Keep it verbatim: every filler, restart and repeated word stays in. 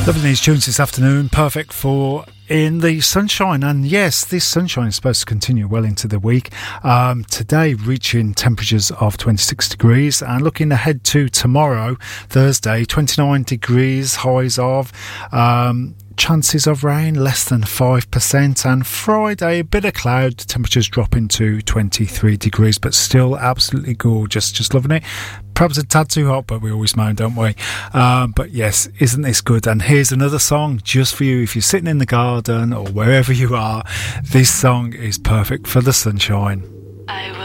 Loving these tunes this afternoon, perfect for in the sunshine. And yes, this sunshine is supposed to continue well into the week. Um, today reaching temperatures of twenty-six degrees, and looking ahead to tomorrow, Thursday, twenty-nine degrees, highs of um, chances of rain less than five percent, and Friday a bit of cloud, temperatures dropping to twenty-three degrees, but still absolutely gorgeous. Just loving it. Perhaps a tad too hot, but we always moan, don't we? Um, but yes, isn't this good? And here's another song just for you. If you're sitting in the garden or wherever you are, this song is perfect for the sunshine. I